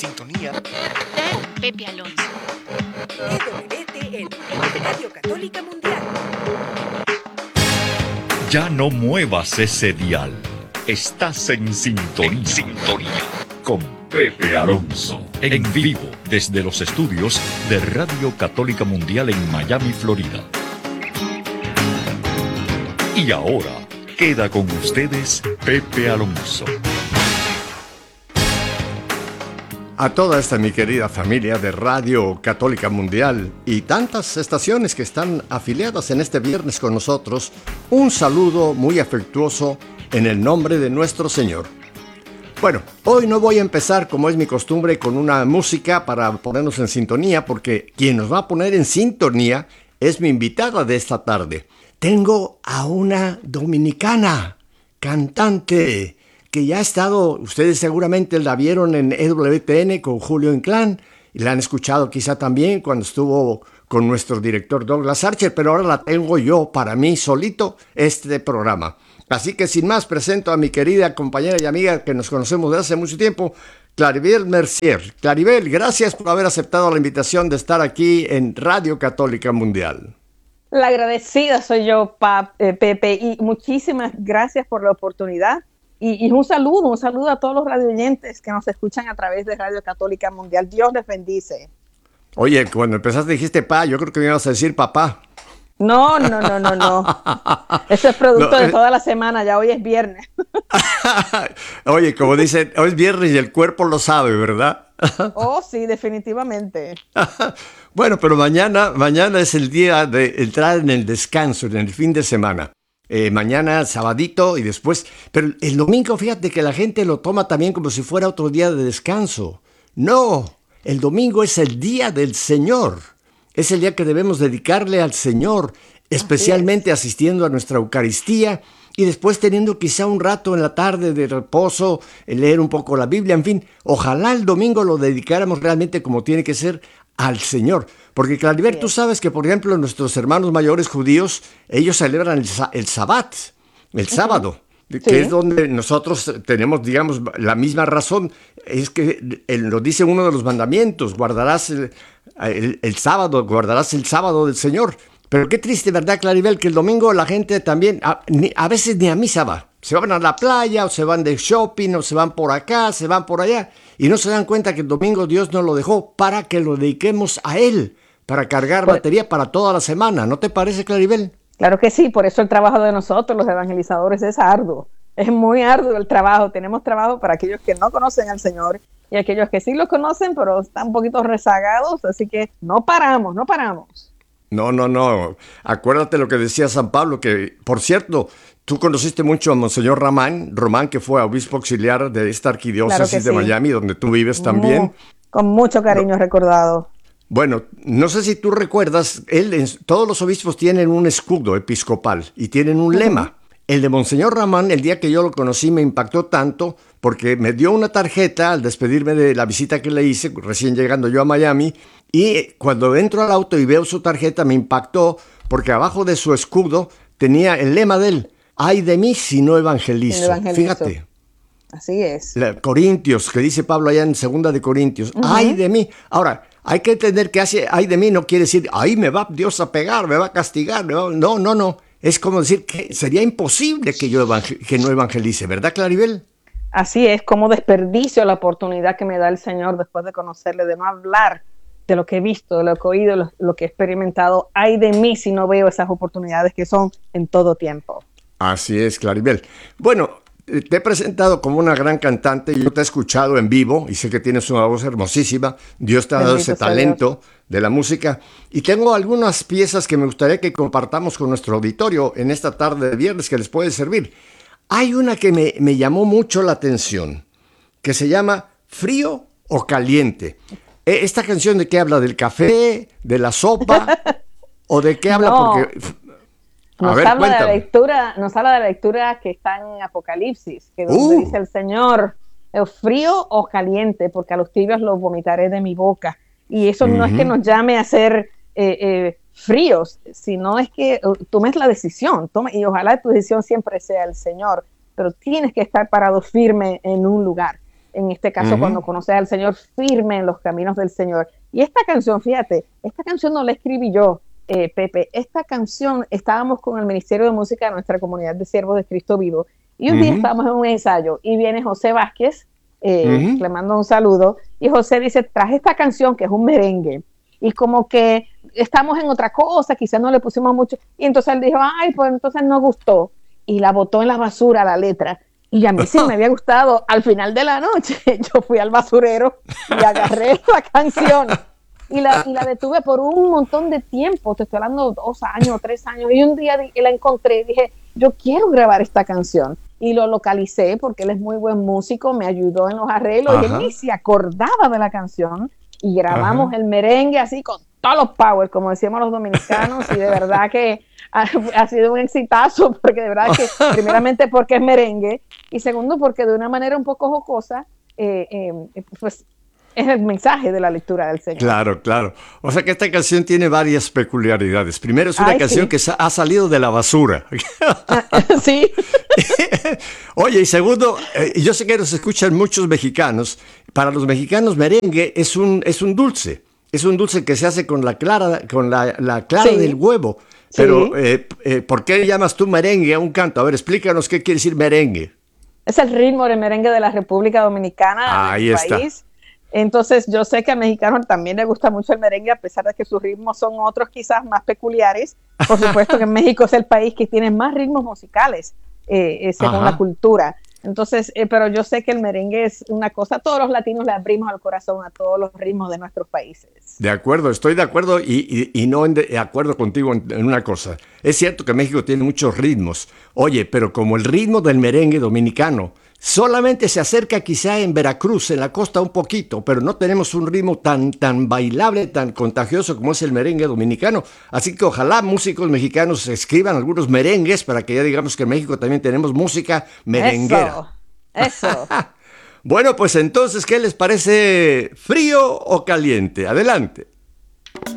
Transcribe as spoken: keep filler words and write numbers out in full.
sintonía con Pepe Alonso. E W T N, Radio Católica Mundial. Ya no muevas ese dial. Estás en sintonía. En sintonía. Con Pepe Alonso. En vivo desde los estudios de Radio Católica Mundial en Miami, Florida. Y ahora queda con ustedes Pepe Alonso. A toda esta mi querida familia de Radio Católica Mundial y tantas estaciones que están afiliadas en este viernes con nosotros, un saludo muy afectuoso en el nombre de nuestro Señor. Bueno, hoy no voy a empezar como es mi costumbre con una música para ponernos en sintonía, porque quien nos va a poner en sintonía es mi invitada de esta tarde. Tengo a una dominicana, cantante, que ya ha estado, ustedes seguramente la vieron en E W T N con Julio Inclán, y la han escuchado quizá también cuando estuvo con nuestro director Douglas Archer, pero ahora la tengo yo para mí solito, este programa. Así que sin más, presento a mi querida compañera y amiga que nos conocemos desde hace mucho tiempo, Claribel Mercier. Claribel, gracias por haber aceptado la invitación de estar aquí en Radio Católica Mundial. La agradecida soy yo, Pap, eh, Pepe, y muchísimas gracias por la oportunidad. Y, y un saludo, un saludo a todos los radioyentes que nos escuchan a través de Radio Católica Mundial. Dios les bendice. Oye, cuando empezaste dijiste pa, yo creo que me ibas a decir papá. No, no, no, no, no. Eso es producto no, de toda la semana, ya hoy es viernes. Oye, como dicen, hoy es viernes y el cuerpo lo sabe, ¿verdad? Oh, sí, definitivamente. Bueno, pero mañana, mañana es el día de entrar en el descanso, en el fin de semana. Eh, mañana, sabadito y después... Pero el domingo, fíjate que la gente lo toma también como si fuera otro día de descanso. No, el domingo es el día del Señor. Es el día que debemos dedicarle al Señor, especialmente asistiendo a nuestra Eucaristía y después teniendo quizá un rato en la tarde de reposo, leer un poco la Biblia, en fin. Ojalá el domingo lo dedicáramos realmente como tiene que ser al Señor. Porque, Claribel, tú sabes que, por ejemplo, nuestros hermanos mayores judíos, ellos celebran el, el Sabbat, el sábado, sí, que es donde nosotros tenemos, digamos, la misma razón. Es que él lo dice uno de los mandamientos, guardarás el, el, el sábado, guardarás el sábado del Señor. Pero qué triste, ¿verdad, Claribel? Que el domingo la gente también, a, ni, a veces ni a misa va. Se van a la playa, o se van de shopping, o se van por acá, se van por allá, y no se dan cuenta que el domingo Dios nos lo dejó para que lo dediquemos a Él, para cargar pues, batería para toda la semana. ¿No te parece, Claribel? Claro que sí, por eso el trabajo de nosotros, los evangelizadores, es arduo. Es muy arduo el trabajo. Tenemos trabajo para aquellos que no conocen al Señor y aquellos que sí lo conocen, pero están un poquito rezagados, así que no paramos, no paramos. No, no, no. Acuérdate lo que decía San Pablo, que, por cierto, tú conociste mucho a Monseñor Román, Román, que fue obispo auxiliar de esta arquidiócesis claro de sí. Miami, donde tú vives también. Muy, con mucho cariño no. recordado. Bueno, no sé si tú recuerdas, él, todos los obispos tienen un escudo episcopal y tienen un uh-huh. lema. El de Monseñor Román, el día que yo lo conocí, me impactó tanto porque me dio una tarjeta al despedirme de la visita que le hice, recién llegando yo a Miami, y cuando entro al auto y veo su tarjeta me impactó porque abajo de su escudo tenía el lema de él: ay de mí si no evangelizo. evangelizo. Fíjate. Así es. La, Corintios, que dice Pablo allá en segunda de Corintios, uh-huh. ay de mí. Ahora, hay que entender que hace ay de mí no quiere decir, ay me va Dios a pegar, me va a castigar. Me va... No, no, no. Es como decir que sería imposible que yo evangel- que no evangelice, ¿verdad, Claribel? Así es, como desperdicio la oportunidad que me da el Señor después de conocerle, de no hablar de lo que he visto, de lo que he oído, lo, lo que he experimentado. Ay de mí si no veo esas oportunidades que son en todo tiempo. Así es, Claribel. Bueno, te he presentado como una gran cantante. Yo te he escuchado en vivo y sé que tienes una voz hermosísima. Dios te ha dado ese talento de la música. Y tengo algunas piezas que me gustaría que compartamos con nuestro auditorio en esta tarde de viernes que les puede servir. Hay una que me, me llamó mucho la atención, que se llama Frío o Caliente. ¿Esta canción de qué habla? ¿Del café? ¿De la sopa? ¿O de qué habla? No. Porque... A Nos, ver, habla de la cuéntame. lectura, nos habla de la lectura que está en Apocalipsis, que donde Uh. dice el Señor, frío o caliente, porque a los tibios los vomitaré de mi boca. Y eso uh-huh. no es que nos llame a ser eh, eh, fríos, sino es que uh, tomes la decisión, tome, y ojalá tu decisión siempre sea el Señor, pero tienes que estar parado firme en un lugar. en este caso Uh-huh. cuando conoces al Señor, firme en los caminos del Señor. Y esta canción, fíjate, esta canción no la escribí yo, eh, Pepe, esta canción estábamos con el Ministerio de Música de nuestra comunidad de Siervos de Cristo Vivo, y un uh-huh. día estábamos en un ensayo, y viene José Vázquez, eh, uh-huh. le mando un saludo, y José dice, traje esta canción que es un merengue, y como que estamos en otra cosa, quizás no le pusimos mucho, y entonces él dijo, ay, pues entonces no gustó, y la botó en la basura la letra, y a mí sí me había gustado. Al final de la noche yo fui al basurero y agarré la canción y la, y la detuve por un montón de tiempo, te estoy hablando dos años, tres años, y un día la encontré y dije, yo quiero grabar esta canción, y lo localicé porque él es muy buen músico, me ayudó en los arreglos. Ajá. Y él ni se acordaba de la canción, y grabamos Ajá. el merengue así con todos los power, como decíamos los dominicanos, y de verdad que ha, ha sido un exitazo, porque de verdad que primeramente porque es merengue, y segundo porque de una manera un poco jocosa, eh, eh, pues es el mensaje de la lectura del Señor. Claro, claro. O sea que esta canción tiene varias peculiaridades. Primero, es una Ay, canción sí. que ha salido de la basura. Sí. Oye, y segundo, eh, yo sé que nos escuchan muchos mexicanos. Para los mexicanos, merengue es un, es un dulce. Es un dulce que se hace con la clara, con la, la clara sí. del huevo. Pero, sí. eh, eh, ¿por qué llamas tú merengue a un canto? A ver, explícanos qué quiere decir merengue. Es el ritmo del merengue de la República Dominicana, Ahí del está. país. Entonces, yo sé que a mexicanos también les gusta mucho el merengue, a pesar de que sus ritmos son otros quizás más peculiares. Por supuesto que en México es el país que tiene más ritmos musicales, eh, eh, según Ajá. la cultura. Entonces, eh, pero yo sé que el merengue es una cosa, todos los latinos le abrimos al corazón a todos los ritmos de nuestros países. De acuerdo, estoy de acuerdo y, y, y no en de, de acuerdo contigo en, en una cosa. Es cierto que México tiene muchos ritmos. Oye, pero como el ritmo del merengue dominicano solamente se acerca quizá en Veracruz, en la costa un poquito, pero no tenemos un ritmo tan, tan bailable, tan contagioso como es el merengue dominicano. Así que ojalá músicos mexicanos escriban algunos merengues para que ya digamos que en México también tenemos música merenguera. Eso, eso. Bueno, pues entonces, ¿qué les parece? ¿Frío o caliente? Adelante.